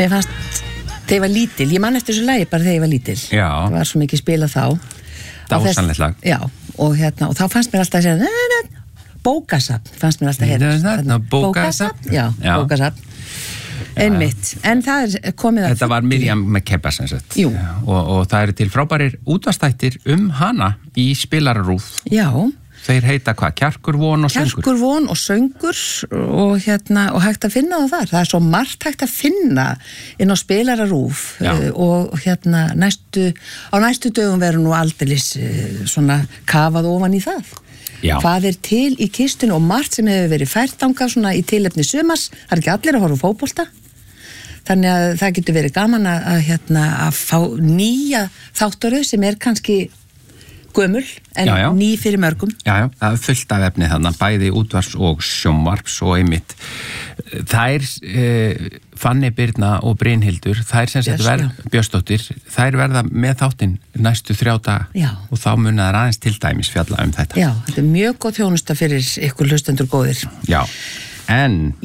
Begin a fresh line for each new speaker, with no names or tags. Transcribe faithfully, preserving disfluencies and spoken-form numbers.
Mér fannst, þegar ég var lítil, ég man eftir þessu lagi bara þegar ég var lítil.
Já.
Það var svo mikið spilað þá.
Dásamlegt lag.
Já, og hérna, og þá fannst mér alltaf að segja, bókasafn, fannst mér alltaf að heyra.
Bókasafn?
Já, bókasafn. Einmitt, en það er komið að...
Þetta var Miriam Makeba sem sagt.
Jú.
Og, og það eru til frábærir útvarpsþættir um hana í spilararúð.
Já.
Þeir heita hvað? Kjarkur von og söngur?
Kjarkur von og söngur og, hérna, og hægt að finna það þar. Það er svo margt hægt að finna inn á spilararúf og hérna næstu, á næstu dögum verður nú aldeilis svona kafað ofan í það. Já. Hvað er til í kistinu og margt sem hefur verið fært þangað svona í tilefni sumars. Það er ekki allir að horfa á fótbolta. Þannig að það getur verið gaman að, að, hérna, að fá nýja þáttaröð sem er kannski gömul en já, já. ný fyrir mörgum.
Já, já, það er fullt af efni þannig, bæði útvars og sjónvarps og einmitt. Þær, eh, Fanny Birna og Brynhildur, þær sem sagt verð, Björnsdóttir, þær verða með þáttinn næstu þrjá daga já. Og þá muna þær aðeins til dæmis fjalla um þetta.
Já, þetta er mjög góð þjónusta fyrir ykkur hlustendur góðir.
Já, en...